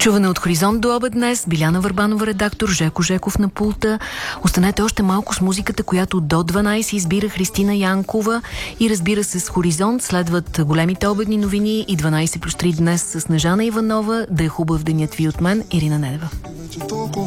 Чуване от Хоризонт до обед днес. Биляна Върбанова, редактор, Жеко Жеков на пулта. Останете още малко с музиката, която до 12 избира Христина Янкова. И разбира се, с Хоризонт следват големите обедни новини и 12+3 днес с Снежана Иванова. Да е хубав денят ви от мен, Ирина Недева.